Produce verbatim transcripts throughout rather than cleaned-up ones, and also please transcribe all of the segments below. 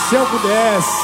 Se eu pudesse.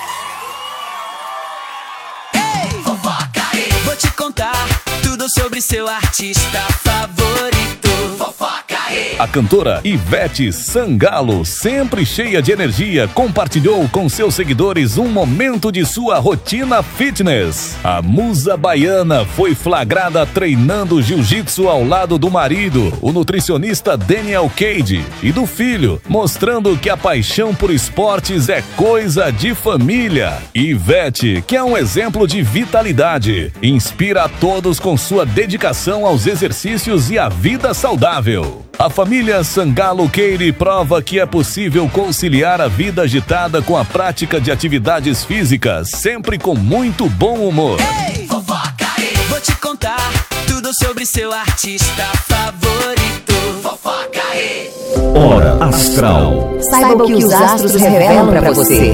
Ei, fofoca aí. Vou te contar tudo sobre seu artista favorito. Fofoca aí. A cantora Ivete Sangalo, sempre cheia de energia, compartilhou com seus seguidores um momento de sua rotina fitness. A musa baiana foi flagrada treinando jiu-jitsu ao lado do marido, o nutricionista Daniel Cade, e do filho, mostrando que a paixão por esportes é coisa de família. Ivete, que é um exemplo de vitalidade, inspira a todos com sua dedicação aos exercícios e à vida saudável. A família Sangalo Cade prova que é possível conciliar a vida agitada com a prática de atividades físicas, sempre com muito bom humor. Ei, fofoca aí. Vou te contar tudo sobre seu artista favorito. Fofoca aí. Hora Astral. Saiba o que os astros revelam pra você.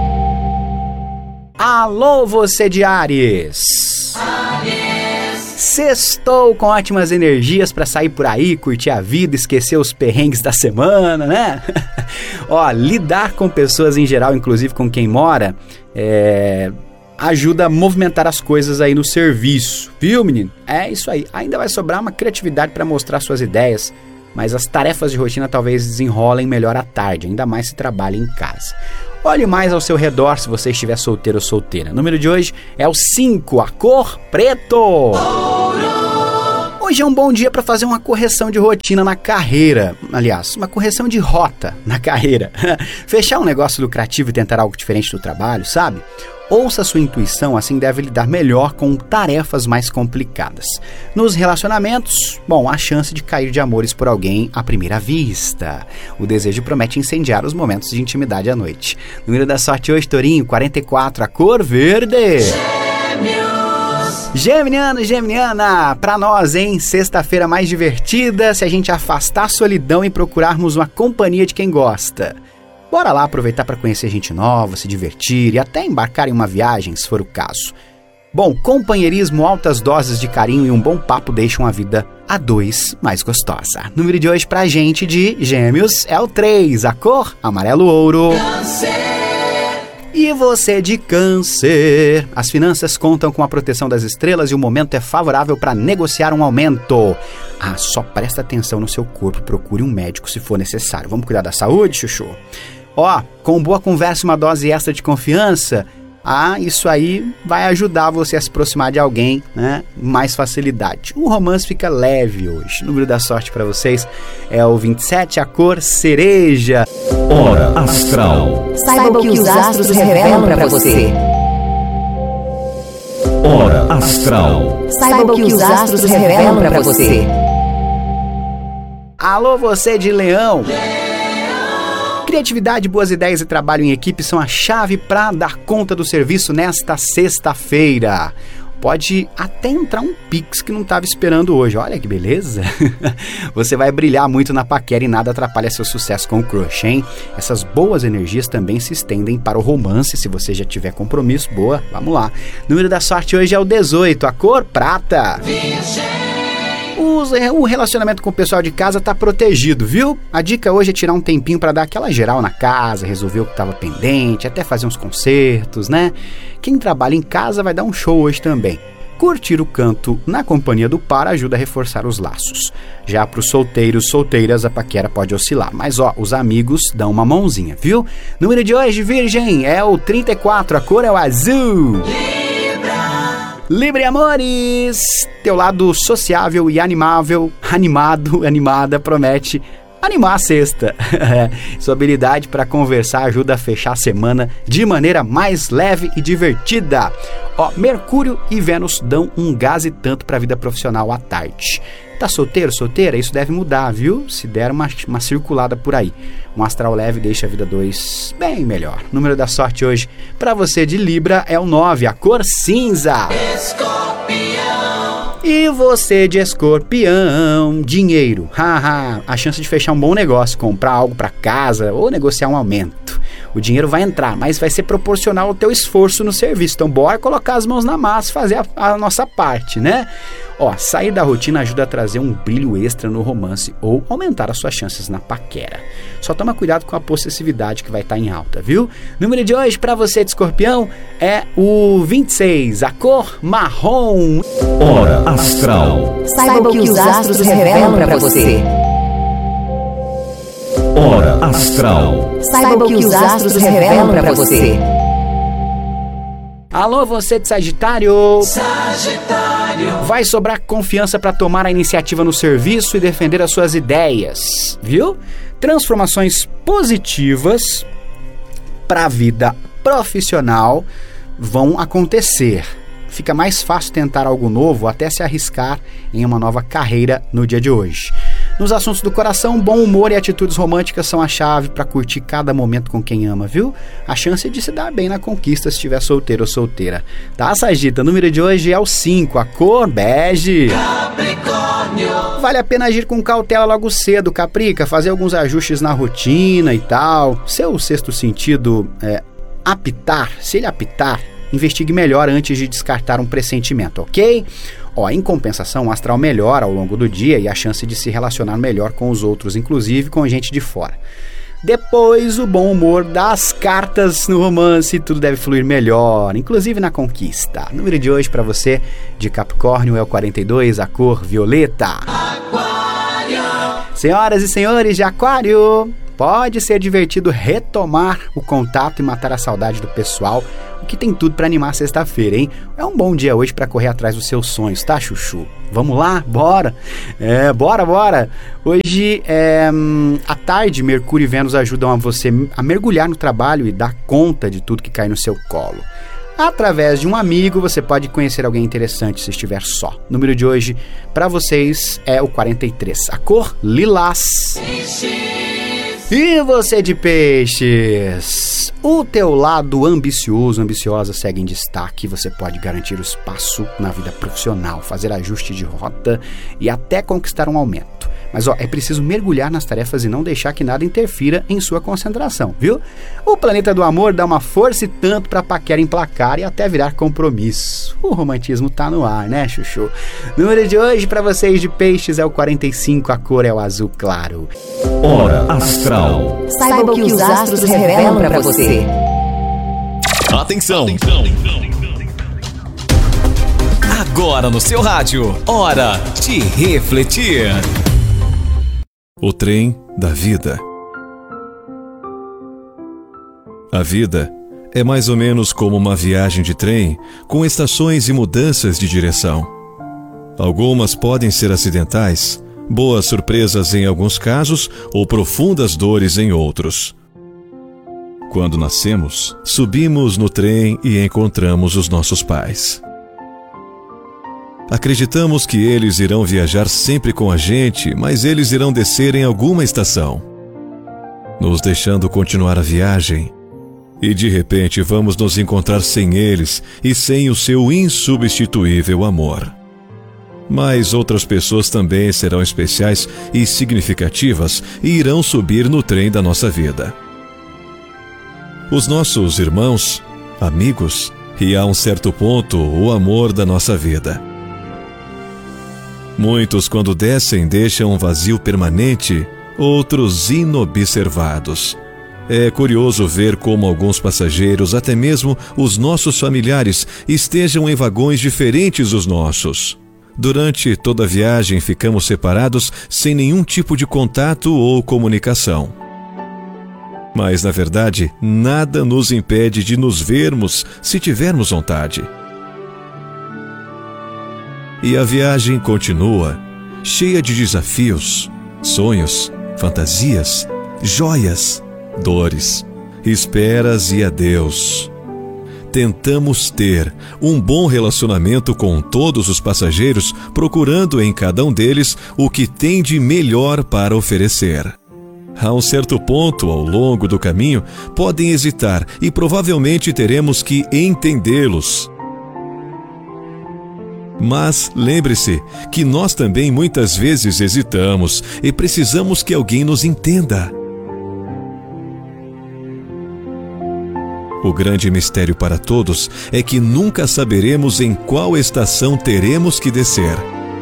Alô, você de Áries. Áries. Sextou com ótimas energias pra sair por aí, curtir a vida, esquecer os perrengues da semana, né? Ó, lidar com pessoas em geral, inclusive com quem mora, é... ajuda a movimentar as coisas aí no serviço, viu, menino? É isso aí. Ainda vai sobrar uma criatividade pra mostrar suas ideias, mas as tarefas de rotina talvez desenrolem melhor à tarde, ainda mais se trabalha em casa. Olhe mais ao seu redor se você estiver solteiro ou solteira. O número de hoje é o cinco, a cor preto. Hoje é um bom dia para fazer uma correção de rotina na carreira. Aliás, uma correção de rota na carreira. Fechar um negócio lucrativo e tentar algo diferente do trabalho, sabe? Ouça sua intuição, assim deve lidar melhor com tarefas mais complicadas. Nos relacionamentos, bom, há chance de cair de amores por alguém à primeira vista. O desejo promete incendiar os momentos de intimidade à noite. Número da sorte hoje, Tourinho, quarenta e quatro, a cor verde. Gêmeos! Geminiano, Geminiana, pra nós, hein? Sexta-feira mais divertida se a gente afastar a solidão e procurarmos uma companhia de quem gosta. Bora lá aproveitar para conhecer gente nova, se divertir e até embarcar em uma viagem, se for o caso. Bom, companheirismo, altas doses de carinho e um bom papo deixam a vida a dois mais gostosa. Número de hoje pra gente de Gêmeos é o três, a cor amarelo ouro. Câncer. E você de Câncer. As finanças contam com a proteção das estrelas e o momento é favorável para negociar um aumento. Ah, só presta atenção no seu corpo, procure um médico se for necessário. Vamos cuidar da saúde, chuchu? Ó, com boa conversa e uma dose extra de confiança, ah, isso aí vai ajudar você a se aproximar de alguém, né? Mais facilidade. O romance fica leve hoje. O número da sorte para vocês é o vinte e sete, a cor cereja. Hora Astral. Saiba o que os astros revelam pra você. Hora Astral. Saiba o que os astros revelam pra você. Alô, você de Leão. Criatividade, boas ideias e trabalho em equipe são a chave para dar conta do serviço nesta sexta-feira. Pode até entrar um Pix que não estava esperando hoje. Olha que beleza! Você vai brilhar muito na paquera e nada atrapalha seu sucesso com o crush, hein? Essas boas energias também se estendem para o romance, se você já tiver compromisso. Boa, vamos lá. O número da sorte hoje é o dezoito, a cor prata. Virgem. O relacionamento com o pessoal de casa tá protegido, viu? A dica hoje é tirar um tempinho para dar aquela geral na casa, resolver o que estava pendente, até fazer uns concertos, né? Quem trabalha em casa vai dar um show hoje também. Curtir o canto na companhia do par ajuda a reforçar os laços. Já para os solteiros, solteiras, a paquera pode oscilar. Mas ó, os amigos dão uma mãozinha, viu? Número de hoje, Virgem, é o trinta e quatro, a cor é o azul. Libra Amores, teu lado sociável e animável, animado, animada, promete animar a sexta. Sua habilidade para conversar ajuda a fechar a semana de maneira mais leve e divertida. Ó, Mercúrio e Vênus dão um gás e tanto para a vida profissional à tarde. Tá solteiro, solteira? Isso deve mudar, viu? Se der uma, uma circulada por aí. Um astral leve deixa a vida dois bem melhor. O número da sorte hoje para você de Libra é o nove, a cor cinza. Escorpião. E você de Escorpião, dinheiro. Haha, a chance de fechar um bom negócio, comprar algo para casa ou negociar um aumento. O dinheiro vai entrar, mas vai ser proporcional ao teu esforço no serviço. Então bora colocar as mãos na massa, fazer a, a nossa parte, né? Ó, sair da rotina ajuda a trazer um brilho extra no romance ou aumentar as suas chances na paquera. Só toma cuidado com a possessividade que vai estar em alta, viu? Número de hoje para você de Escorpião é o vinte e seis, a cor marrom. Hora Astral. Saiba o que os astros revelam para você. Hora Astral. Saiba o que os astros revelam para você. Alô, você de Sagitário. Sagitário. Vai sobrar confiança para tomar a iniciativa no serviço e defender as suas ideias, viu? Transformações positivas para a vida profissional vão acontecer. Fica mais fácil tentar algo novo até se arriscar em uma nova carreira no dia de hoje. Nos assuntos do coração, bom humor e atitudes românticas são a chave para curtir cada momento com quem ama, viu? A chance de se dar bem na conquista se estiver solteiro ou solteira. Tá, Sagita? O número de hoje é o cinco, a cor bege. Capricórnio. Vale a pena agir com cautela logo cedo, Caprica, fazer alguns ajustes na rotina e tal. Seu sexto sentido é apitar, se ele apitar, investigue melhor antes de descartar um pressentimento, ok? Ó, em compensação, o astral melhora ao longo do dia e a chance de se relacionar melhor com os outros, inclusive com gente de fora. Depois, o bom humor das cartas no romance, tudo deve fluir melhor, inclusive na conquista. O número de hoje para você de Capricórnio é o quarenta e dois, a cor violeta. Aquário. Senhoras e senhores de Aquário, pode ser divertido retomar o contato e matar a saudade do pessoal, o que tem tudo para animar sexta-feira, hein? É um bom dia hoje para correr atrás dos seus sonhos, tá, Chuchu? Vamos lá? Bora? É, bora, bora! Hoje, é, à tarde, Mercúrio e Vênus ajudam a você a mergulhar no trabalho e dar conta de tudo que cai no seu colo. Através de um amigo, você pode conhecer alguém interessante se estiver só. O número de hoje para vocês é o quarenta e três, a cor lilás. E você de Peixes? O teu lado ambicioso, ambiciosa segue em destaque. Você pode garantir o espaço na vida profissional, fazer ajuste de rota e até conquistar um aumento. Mas ó, é preciso mergulhar nas tarefas e não deixar que nada interfira em sua concentração, viu? O planeta do amor dá uma força e tanto pra paquera emplacar e até virar compromisso. O romantismo tá no ar, né, Chuchu? Número de hoje pra vocês de Peixes é o quarenta e cinco, a cor é o azul claro. Hora Astral. Saiba o que os astros revelam para você. Atenção! Agora no seu rádio, hora de refletir. O trem da vida. A vida é mais ou menos como uma viagem de trem com estações e mudanças de direção. Algumas podem ser acidentais, boas surpresas em alguns casos ou profundas dores em outros. Quando nascemos, subimos no trem e encontramos os nossos pais. Acreditamos que eles irão viajar sempre com a gente, mas eles irão descer em alguma estação, nos deixando continuar a viagem. E de repente vamos nos encontrar sem eles e sem o seu insubstituível amor. Mas outras pessoas também serão especiais e significativas e irão subir no trem da nossa vida. Os nossos irmãos, amigos e, a um certo ponto, o amor da nossa vida. Muitos, quando descem, deixam um vazio permanente, outros inobservados. É curioso ver como alguns passageiros, até mesmo os nossos familiares, estejam em vagões diferentes dos nossos. Durante toda a viagem ficamos separados sem nenhum tipo de contato ou comunicação. Mas, na verdade, nada nos impede de nos vermos se tivermos vontade. E a viagem continua, cheia de desafios, sonhos, fantasias, joias, dores, esperas e adeus. Tentamos ter um bom relacionamento com todos os passageiros, procurando em cada um deles o que tem de melhor para oferecer. A um certo ponto, ao longo do caminho, podem hesitar e provavelmente teremos que entendê-los. Mas lembre-se que nós também muitas vezes hesitamos e precisamos que alguém nos entenda. O grande mistério para todos é que nunca saberemos em qual estação teremos que descer.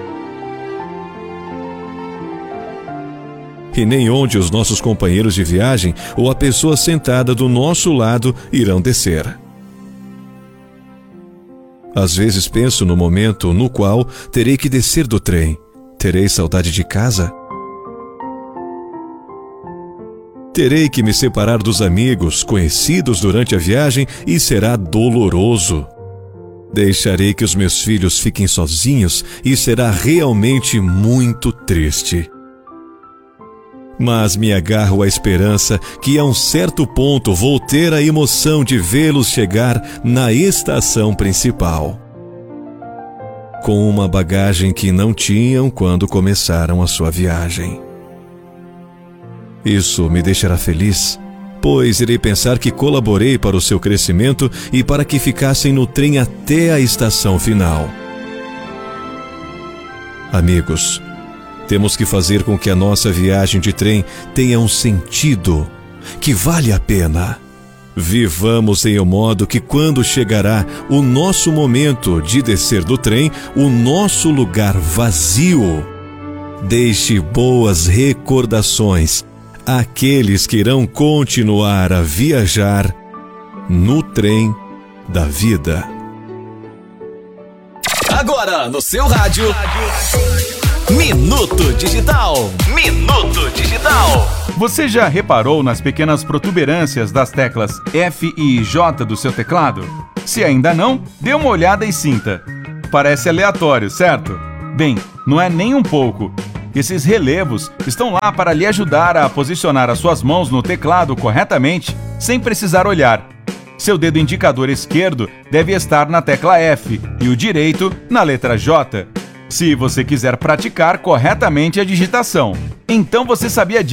E nem onde os nossos companheiros de viagem ou a pessoa sentada do nosso lado irão descer. Às vezes penso no momento no qual terei que descer do trem. Terei saudade de casa? Terei que me separar dos amigos, conhecidos durante a viagem e será doloroso. Deixarei que os meus filhos fiquem sozinhos e será realmente muito triste. Mas me agarro à esperança que a um certo ponto vou ter a emoção de vê-los chegar na estação principal, com uma bagagem que não tinham quando começaram a sua viagem. Isso me deixará feliz, pois irei pensar que colaborei para o seu crescimento e para que ficassem no trem até a estação final. Amigos, temos que fazer com que a nossa viagem de trem tenha um sentido, que vale a pena. Vivamos em um modo que quando chegará o nosso momento de descer do trem, o nosso lugar vazio, deixe boas recordações àqueles que irão continuar a viajar no trem da vida. Agora no seu rádio, Minuto Digital. Minuto Digital. Você já reparou nas pequenas protuberâncias das teclas F e J do seu teclado? Se ainda não, dê uma olhada e sinta. Parece aleatório, certo? Bem, não é nem um pouco. Esses relevos estão lá para lhe ajudar a posicionar as suas mãos no teclado corretamente, sem precisar olhar. Seu dedo indicador esquerdo deve estar na tecla F e o direito na letra J, se você quiser praticar corretamente a digitação. Então você sabia disso?